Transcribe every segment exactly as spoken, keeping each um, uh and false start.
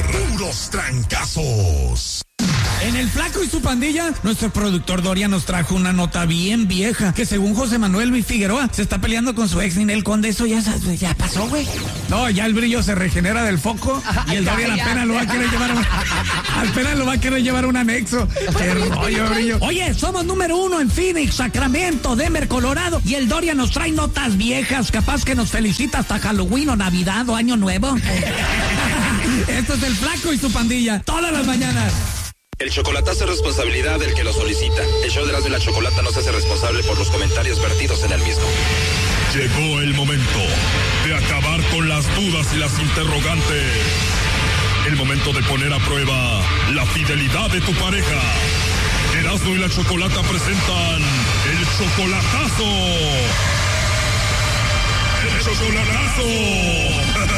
Puros trancazos. En El Flaco y su pandilla, nuestro productor Dorian nos trajo una nota bien vieja, que según José Manuel Luis Figueroa, se está peleando con su ex Ninel Conde. Eso ya, ya pasó, güey. No, ya el brillo se regenera del foco y el Dorian apenas lo va a querer llevar a, apenas lo va a querer llevar a un anexo. Qué rollo, brillo. Oye, somos número uno en Phoenix, Sacramento, Denver, Colorado, y el Dorian nos trae notas viejas, capaz que nos felicita hasta Halloween o Navidad o Año Nuevo. Esto es El Flaco y su pandilla, todas las mañanas. El chocolatazo es responsabilidad del que lo solicita. El show de Erasmo y la Chocolata no se hace responsable por los comentarios vertidos en el mismo. Llegó el momento de acabar con las dudas y las interrogantes. El momento de poner a prueba la fidelidad de tu pareja. Erasmo y la Chocolata presentan el chocolatazo. El chocolatazo.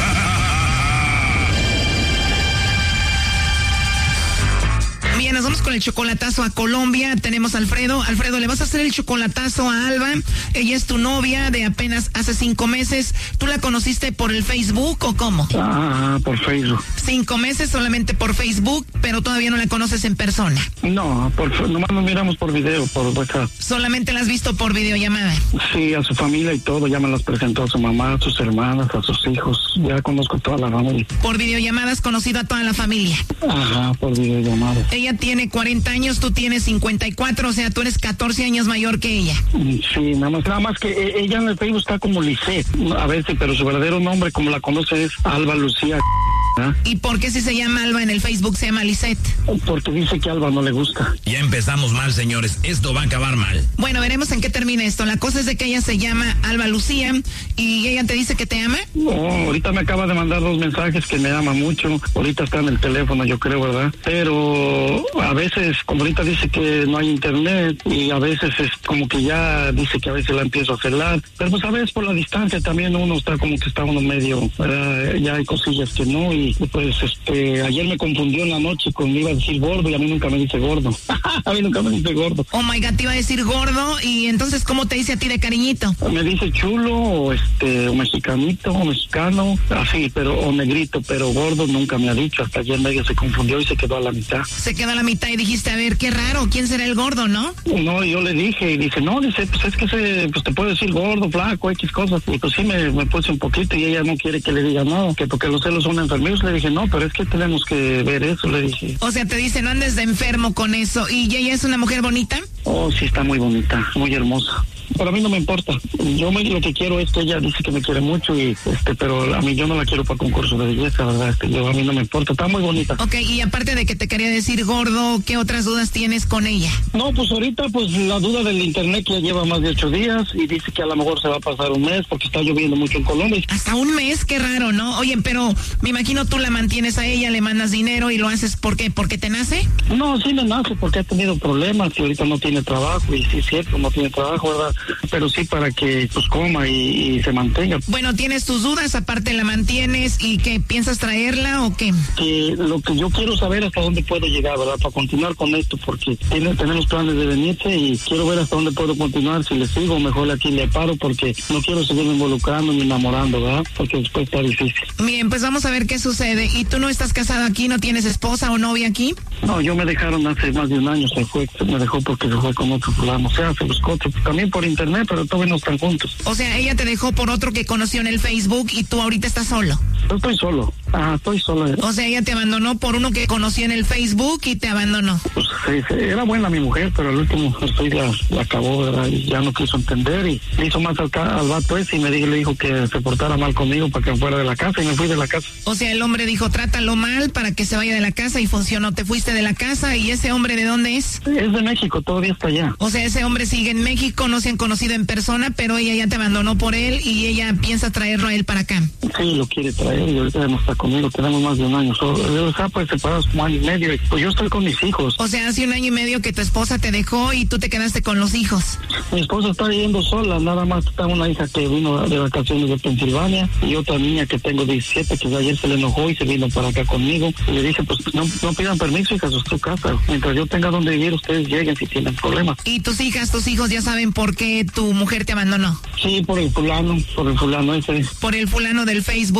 Bien, nos vamos con el chocolatazo a Colombia. Tenemos a Alfredo. Alfredo, le vas a hacer el chocolatazo a Alba. Ella es tu novia de apenas hace cinco meses. ¿Tú la conociste por el Facebook o cómo? Ah, por Facebook. Cinco meses solamente por Facebook, pero todavía no la conoces en persona. No, por, nomás nos miramos por video, por WhatsApp. Solamente la has visto por videollamada. Sí, a su familia y todo. Ya me las presentó a su mamá, a sus hermanas, a sus hijos. Ya conozco toda la familia. Por videollamada has conocido a toda la familia. Ajá, por videollamada. Ella tiene cuarenta años, tú tienes cincuenta y cuatro, o sea, tú eres catorce años mayor que ella. Sí, nada más, nada más que ella en el Facebook está como Lisette, a veces, pero su verdadero nombre, como la conoce, es Alba Lucía. ¿Ah? ¿Y por qué si se llama Alba en el Facebook se llama Lisette? Porque dice que a Alba no le gusta. Ya empezamos mal, señores. Esto va a acabar mal. Bueno, veremos en qué termina esto. La cosa es de que ella se llama Alba Lucía y ella te dice que te ama. No, ahorita me acaba de mandar dos mensajes que me ama mucho. Ahorita está en el teléfono, yo creo, ¿verdad? Pero a veces, como ahorita dice que no hay internet y a veces es como que ya dice que a veces la empiezo a celar. Pero pues a veces por la distancia también uno está como que está uno medio, ¿verdad? Ya hay cosillas que no. Y Y pues este ayer me confundió en la noche con me iba a decir gordo y a mí nunca me dice gordo. A mí nunca me dice gordo. Oh my God, te iba a decir gordo. Y entonces, ¿cómo te dice a ti de cariñito? Me dice chulo o este o mexicanito o mexicano, así, pero o negrito, pero gordo nunca me ha dicho. Hasta ayer medio se confundió y se quedó a la mitad. Se quedó a la mitad y dijiste, a ver, qué raro, ¿quién será el gordo, no? No, yo le dije y dice, no, dice, pues es que se, pues te puede decir gordo, flaco, X cosas. Y pues sí me, me puse un poquito y ella no quiere que le diga nada, que porque los celos son enfermos. Le dije, no, pero es que tenemos que ver eso, le dije. O sea, te dice, no andes de enfermo con eso. ¿Y ella es una mujer bonita? Oh, sí, está muy bonita, muy hermosa. Pero a mí no me importa. Yo me, lo que quiero es que ella dice que me quiere mucho y este, pero a mí yo no la quiero para concurso de belleza, ¿verdad? Este, yo, a mí no me importa, está muy bonita. Ok, y aparte de que te quería decir gordo, ¿qué otras dudas tienes con ella? No, pues ahorita pues la duda del internet que ya lleva más de ocho días y dice que a lo mejor se va a pasar un mes porque está lloviendo mucho en Colombia. Hasta un mes, qué raro, ¿no? Oye, pero me imagino tú la mantienes a ella, le mandas dinero y lo haces, ¿por qué? ¿Porque te nace? No, sí me nace porque ha tenido problemas y ahorita no tiene trabajo y sí es cierto, no tiene trabajo, ¿verdad? Pero sí para que pues coma y, y se mantenga. Bueno, tienes tus dudas, aparte la mantienes y ¿qué? ¿Piensas traerla o qué? Que lo que yo quiero saber hasta dónde puedo llegar, ¿verdad? Para continuar con esto porque tiene, tenemos planes de venirse y quiero ver hasta dónde puedo continuar, si le sigo mejor aquí le paro porque no quiero seguir involucrando ni enamorando, ¿verdad? Porque después está difícil. Bien, pues vamos a ver qué sucede. ¿Y tú no estás casado aquí? ¿No tienes esposa o novia aquí? No, yo me dejaron hace más de un año, se fue, me dejó porque se fue con otro fulano, o sea, se buscó otro, también por internet, pero todavía no están juntos. O sea, ella te dejó por otro que conoció en el Facebook y tú ahorita estás solo. Yo estoy solo, ah, estoy solo. O sea, ella te abandonó por uno que conoció en el Facebook y te abandonó. Pues sí, sí, era buena mi mujer, pero al último estoy la, la acabó, ¿verdad? Y ya no quiso entender y le hizo más al, al vato ese y me dijo, le dijo que se portara mal conmigo para que fuera de la casa y me fui de la casa. O sea, el hombre dijo, trátalo mal para que se vaya de la casa y funcionó. Te fuiste de la casa y ese hombre, ¿de dónde es? Es de México, todavía está allá. O sea, ese hombre sigue en México, no se han conocido en persona, pero ella ya te abandonó por él y ella piensa traerlo a él para acá. Sí, lo quiere traer y ahorita ya no está conmigo, tenemos más de un año. Solo, o sea, pues separados como año y medio, pues yo estoy con mis hijos. O sea, hace un año y medio que tu esposa te dejó y tú te quedaste con los hijos. Mi esposa está yendo sola, nada más está una hija que vino de vacaciones de Pensilvania y otra niña que tengo diecisiete que ayer se le enojó y se vino para acá conmigo. Y le dije, pues no, no pidan permiso, hijas, es tu casa. Mientras yo tenga donde vivir, ustedes lleguen si tienen problemas. ¿Y tus hijas, tus hijos ya saben por qué tu mujer te abandonó? Sí, por el fulano, por el fulano ese. Por el fulano del Facebook. ¿Y ya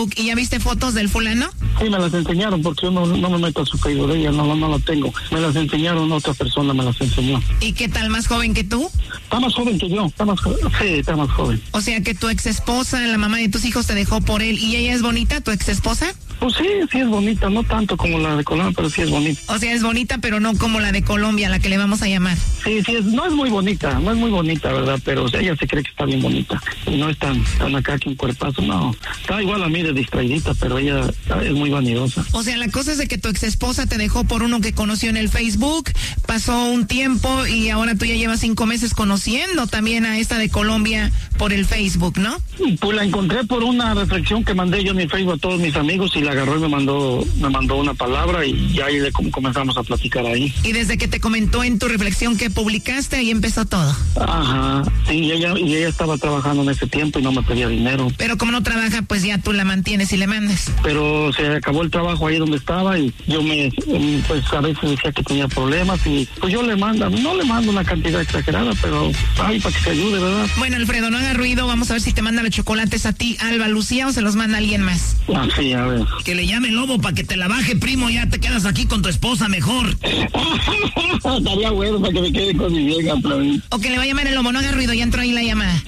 viste fotos del fulano? Sí, me las enseñaron porque yo no, no me meto a su Facebook de ella, no, no, no la tengo. Me las enseñaron, otra persona me las enseñó. ¿Y qué tal, más joven que tú? Está más joven que yo, está más joven. Sí, está más joven. O sea que tu ex esposa, la mamá de tus hijos, te dejó por él, ¿y ella es bonita, tu ex esposa? Pues sí, sí es bonita, no tanto como la de Colombia, pero sí es bonita. O sea, es bonita, pero no como la de Colombia, la que le vamos a llamar. Sí, sí, es, no es muy bonita, no es muy bonita, ¿verdad? Pero o sea, ella se cree que está bien bonita. Y no es tan, tan acá que un cuerpazo, no. Está igual a mí de distraidita, pero ella es muy vanidosa. O sea, la cosa es de que tu ex esposa te dejó por uno que conoció en el Facebook, pasó un tiempo y ahora tú ya llevas cinco meses conociendo también a esta de Colombia por el Facebook, ¿no? Pues la encontré por una reflexión que mandé yo en mi Facebook a todos mis amigos y la agarró y me mandó, me mandó una palabra y ya ahí le comenzamos a platicar ahí. Y desde que te comentó en tu reflexión que publicaste, ahí empezó todo. Ajá, sí, y ella, y ella estaba trabajando en ese tiempo y no me pedía dinero. Pero como no trabaja, pues ya tú la mantienes y le mandas. Pero se acabó el trabajo ahí donde estaba y yo me, pues a veces decía que tenía problemas y pues yo le mando, no le mando una cantidad exagerada, pero ay, para que se ayude, ¿verdad? Bueno, Alfredo, no haga ruido, vamos a ver si te manda los chocolates a ti, Alba Lucía, o se los manda alguien más. Ah, sí, a ver. Que le llame Lobo para que te la baje, primo, ya te quedas aquí con tu esposa mejor. Estaría bueno para que me quede con mi vieja, Flavio. O que le va a llamar el Lobo, no haga ruido, ya entró ahí la llamada.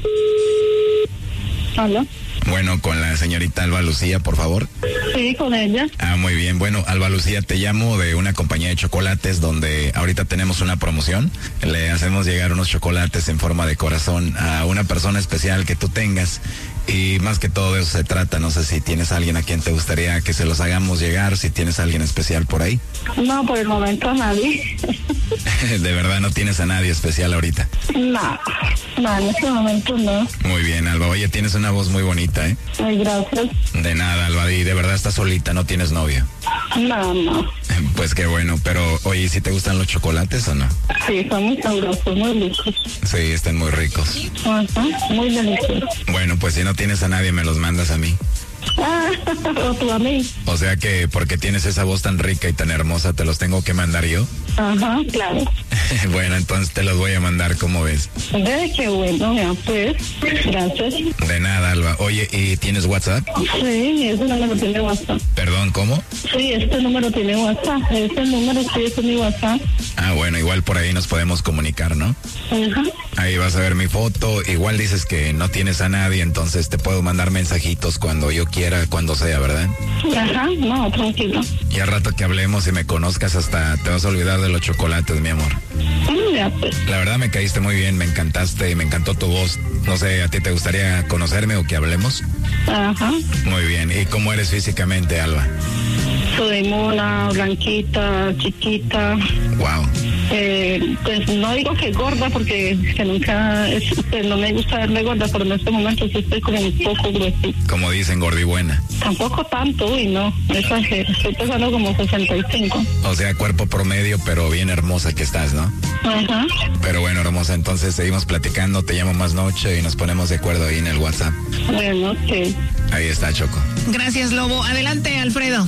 ¿Aló? Bueno, con la señorita Alba Lucía, por favor. Sí, con ella. Ah, muy bien. Bueno, Alba Lucía, te llamo de una compañía de chocolates donde ahorita tenemos una promoción. Le hacemos llegar unos chocolates en forma de corazón a una persona especial que tú tengas. Y más que todo de eso se trata. No sé si tienes a alguien a quien te gustaría que se los hagamos llegar, si tienes a alguien especial por ahí. No, por el momento a nadie. ¿De verdad no tienes a nadie especial ahorita? No, no, en este momento no. Muy bien, Alba. Oye, tienes una voz muy bonita, ¿eh? Ay, gracias. De nada, Alba. Y de verdad estás solita, no tienes novio. No, no. Pues qué bueno, pero oye, ¿sí te gustan los chocolates o no? Sí, son muy sabrosos, muy ricos. Sí, están muy ricos. Ajá, muy deliciosos. Bueno, pues si no tienes a nadie, me los mandas a mí. Ah, o tú a mí. O sea que porque tienes esa voz tan rica y tan hermosa, ¿te los tengo que mandar yo? Ajá, claro. Bueno, entonces te los voy a mandar, ¿cómo ves? De qué bueno, ya pues. Gracias. De nada, Alba. Oye, ¿y tienes WhatsApp? Sí, ese número tiene WhatsApp. Perdón, ¿cómo? Sí, este número tiene WhatsApp. Este número sí es mi WhatsApp. Ah, bueno, igual por ahí nos podemos comunicar, ¿no? Ajá. Ahí vas a ver mi foto. Igual dices que no tienes a nadie, entonces te puedo mandar mensajitos cuando yo quiera, cuando sea, ¿verdad? Ajá, no, tranquilo. Y al rato que hablemos y me conozcas hasta te vas a olvidar de los chocolates, mi amor. Ya pues. La verdad me caíste muy bien, me encantaste y me encantó tu voz. No sé, ¿a ti te gustaría conocerme o que hablemos? Ajá. Muy bien. ¿Y cómo eres físicamente, Alba? Soy mona, blanquita, chiquita. Wow. Eh, pues no digo que gorda porque que nunca, es, pues no me gusta verme gorda, pero en este momento sí estoy como un poco gruesita. Como dicen, gordibuena. Tampoco tanto, uy no, no exagero, estoy pesando como sesenta y cinco. O sea, cuerpo promedio, pero bien hermosa que estás, ¿no? Ajá. Pero bueno, hermosa, entonces seguimos platicando, te llamo más noche y nos ponemos de acuerdo ahí en el WhatsApp. Bueno, ok. Ahí está, Choco. Gracias, Lobo. Adelante, Alfredo.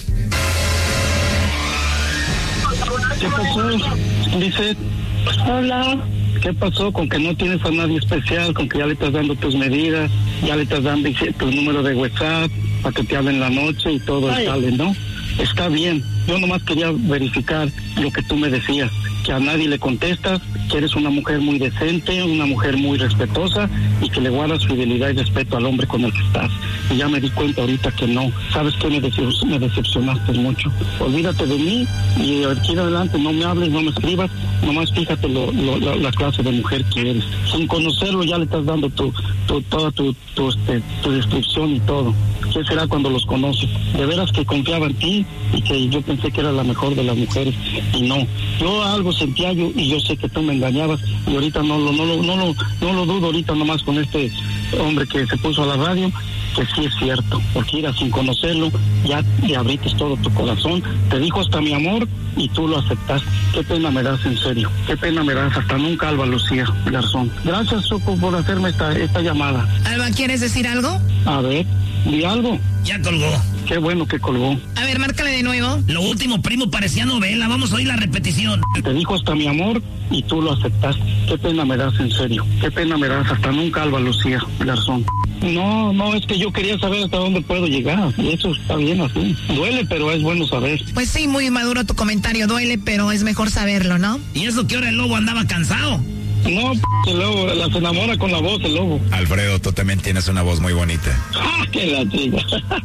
¿Qué pasó? Dice, Hola. ¿qué pasó con que no tienes a nadie especial, con que ya le estás dando tus medidas, ya le estás dando tu número de WhatsApp para que te hablen la noche y todo Ay. sale, ¿no? Está bien, yo nomás quería verificar lo que tú me decías, que a nadie le contestas, que eres una mujer muy decente, una mujer muy respetuosa y que le guardas fidelidad y respeto al hombre con el que estás. Y ya me di cuenta ahorita que no. ¿Sabes qué? Me, decep me decepcionaste mucho. Olvídate de mí y de aquí en adelante no me hables, no me escribas, nomás fíjate lo, lo, la, la clase de mujer que eres. Sin conocerlo ya le estás dando tu, tu, toda tu, tu, este, tu descripción y todo. ¿Qué será cuando los conoces? De veras que confiaba en ti y que yo pensé que era la mejor de las mujeres y no. Yo algo sentía yo y yo sé que tú me engañabas y ahorita no lo, no lo, no lo, no lo dudo ahorita nomás con este hombre que se puso a la radio, que sí es cierto, porque era sin conocerlo, ya le abriste todo tu corazón, te dijo hasta mi amor y tú lo aceptaste. Qué pena me das, en serio, qué pena me das, hasta nunca, Alba Lucía Garzón. Gracias, Choco, por hacerme esta, esta llamada. Alba, ¿quieres decir algo? A ver, di algo. Ya colgó. Qué bueno que colgó. A ver, márcale de nuevo. Lo último, primo, parecía novela. Vamos a oír la repetición. Te dijo hasta mi amor y tú lo aceptaste. Qué pena me das, en serio. Qué pena me das, hasta nunca, Alba Lucía Garzón. No, no, es que yo quería saber hasta dónde puedo llegar. Y eso está bien así. Duele, pero es bueno saber. Pues sí, muy maduro tu comentario. Duele, pero es mejor saberlo, ¿no? ¿Y eso que ahora el lobo andaba cansado? No, el lobo, la se enamora con la voz, el lobo. Alfredo, tú también tienes una voz muy bonita. ¡Ah, qué la chica!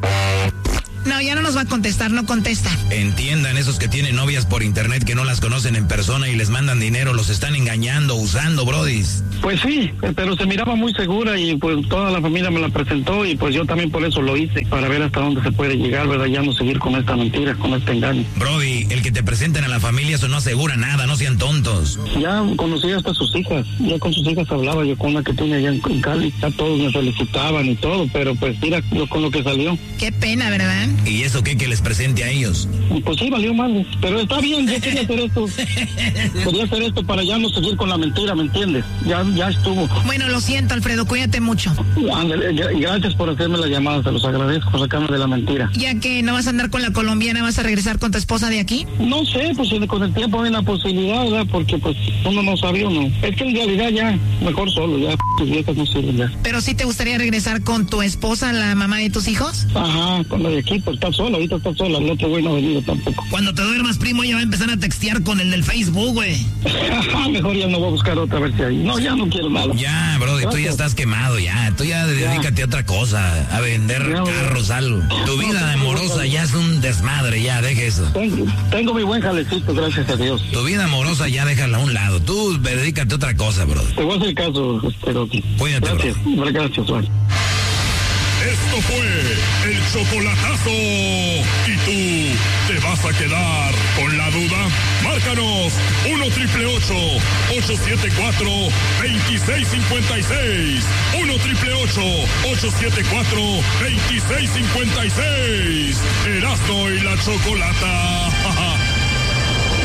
No, ya no nos va a contestar, no contesta. Entiendan esos que tienen novias por internet que no las conocen en persona y les mandan dinero, los están engañando, usando, brodis. Pues sí, pero se miraba muy segura y pues toda la familia me la presentó y pues yo también por eso lo hice, para ver hasta dónde se puede llegar, ¿verdad? Ya no seguir con esta mentira, con este engaño. Brody, el que te presenten a la familia, eso no asegura nada, no sean tontos. Ya conocí hasta sus hijas, ya con sus hijas hablaba yo con una que tiene allá en, en Cali, ya todos me felicitaban y todo, pero pues mira yo con lo que salió. Qué pena, ¿verdad? ¿Y eso qué que les presente a ellos? Pues sí, valió mal, pero está bien, yo quería hacer esto, quería hacer esto para ya no seguir con la mentira, ¿me entiendes? Ya, ya estuvo. Bueno, lo siento, Alfredo, cuídate mucho. Ándale, gracias por hacerme la llamada, se los agradezco por sacarme de la mentira. Ya que no vas a andar con la colombiana, ¿vas a regresar con tu esposa de aquí? No sé, pues con el tiempo hay la posibilidad, ¿verdad? Porque pues uno no sabe uno. Es que en realidad ya, mejor solo, ya, tus viejas no sirven ya. ¿Pero sí te gustaría regresar con tu esposa, la mamá de tus hijos? Ajá, con la de aquí, pues está sola, ahorita está sola, el otro güey no ha venido tampoco. Cuando te duermas, primo, ella va a empezar a textear con el del Facebook, güey. Mejor ya no voy a buscar otra vez ahí. No, ya no quiero nada. Ya, brody, tú ya estás quemado, ya. Tú ya dedícate a otra cosa, a vender ya, carros, algo. Tu vida amorosa ya es un desmadre, ya, deja eso. Tengo, tengo mi buen jalecito, gracias a Dios. Tu vida amorosa ya déjala a un lado. Tú dedícate a otra cosa, bro. Te voy a hacer caso, pero cuídate, gracias, bro. Gracias, bro. Esto fue el chocolatazo. ¿Y tú te vas a quedar con la duda? Márcanos uno triple ocho, ocho siete cuatro, dos seis cinco seis. uno triple ocho, ocho siete cuatro, dos seis cinco seis. Erasmo y la Chocolata.